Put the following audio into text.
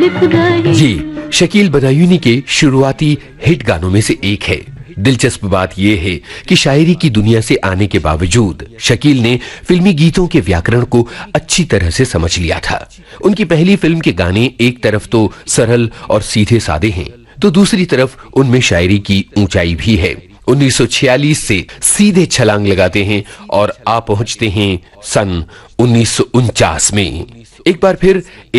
ये शकील बदायूनी के शुरुआती हिट गानों में से एक है। दिलचस्प बात यह है कि शायरी की दुनिया से आने के बावजूद शकील ने फिल्मी गीतों के व्याकरण को अच्छी तरह से समझ लिया था। उनकी पहली फिल्म के गाने एक तरफ तो सरल और सीधे सादे हैं, तो दूसरी तरफ उनमें शायरी की ऊंचाई भी है। 1946 से सीधे छलांग लगाते हैं और आ पहुंचते हैं सन 1949 में। एक बार फिर